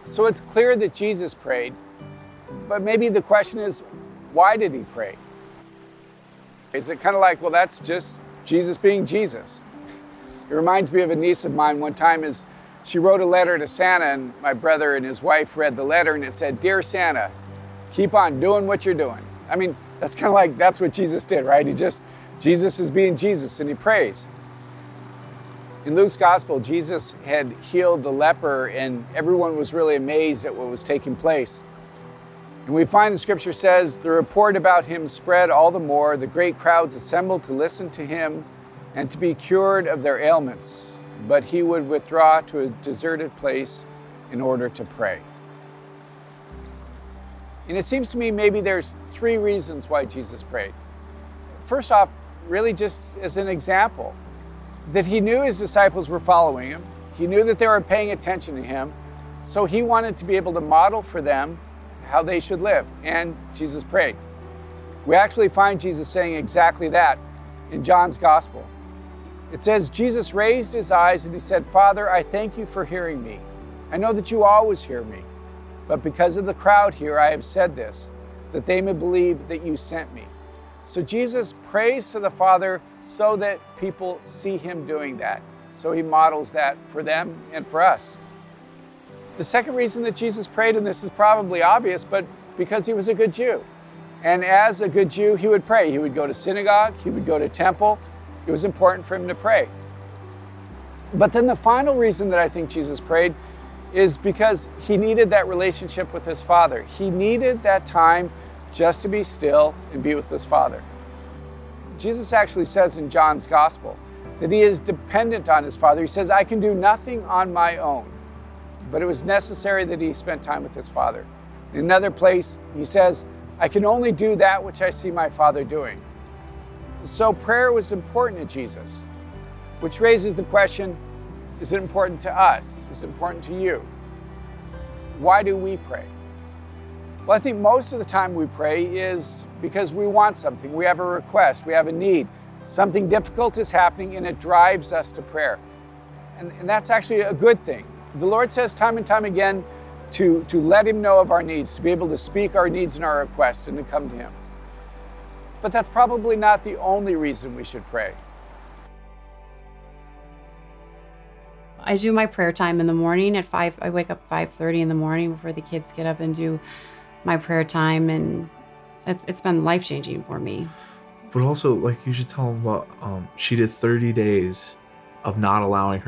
So it's clear that Jesus prayed, but maybe the question is, why did he pray? Is it kind of like, well, that's just Jesus being Jesus? It reminds me of a niece of mine one time is she wrote a letter to Santa, and my brother and his wife read the letter, and it said, "Dear Santa, keep on doing what you're doing." I mean, that's kind of like, that's what Jesus did, right? Jesus is being Jesus, and he prays. In Luke's gospel, Jesus had healed the leper, and everyone was really amazed at what was taking place. And we find the scripture says, the report about him spread all the more. The great crowds assembled to listen to him and to be cured of their ailments. But he would withdraw to a deserted place in order to pray. And it seems to me maybe there's three reasons why Jesus prayed. First off, really just as an example, that he knew his disciples were following him. He knew that they were paying attention to him. So he wanted to be able to model for them how they should live. And Jesus prayed. We actually find Jesus saying exactly that in John's gospel. It says, Jesus raised his eyes and he said, "Father, I thank you for hearing me. I know that you always hear me. But because of the crowd here, I have said this, that they may believe that you sent me." So Jesus prays to the Father so that people see him doing that. So he models that for them and for us. The second reason that Jesus prayed, and this is probably obvious, but because he was a good Jew. And as a good Jew, he would pray. He would go to synagogue, he would go to temple. It was important for him to pray. But then the final reason that I think Jesus prayed is because he needed that relationship with his Father. He needed that time just to be still and be with his Father. Jesus actually says in John's gospel that he is dependent on his Father. He says, "I can do nothing on my own." But it was necessary that he spent time with his Father. In another place, he says, "I can only do that which I see my Father doing." So prayer was important to Jesus, which raises the question, is it important to us? Is it important to you? Why do we pray? Well, I think most of the time we pray is because we want something. We have a request, we have a need. Something difficult is happening and it drives us to prayer. And that's actually a good thing. The Lord says time and time again to let him know of our needs, to be able to speak our needs and our requests and to come to him. But that's probably not the only reason we should pray. I do my prayer time in the morning at 5. I wake up 5:30 in the morning before the kids get up and do my prayer time, and it's been life-changing for me. But also, like, you should tell them about, she did 30 days of not allowing her